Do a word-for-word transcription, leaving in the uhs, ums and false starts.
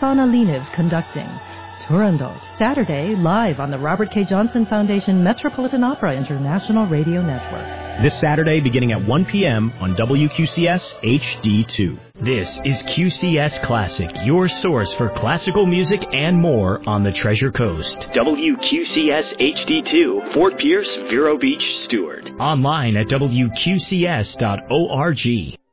Stefan Aliniv conducting. Turandot, Saturday, live on the Robert K. Johnson Foundation Metropolitan Opera International Radio Network. This Saturday beginning at one p.m. on W Q C S H D two. This is Q C S Classic, your source for classical music and more on the Treasure Coast. W Q C S H D two, Fort Pierce, Vero Beach, Stewart. Online at W Q C S dot org.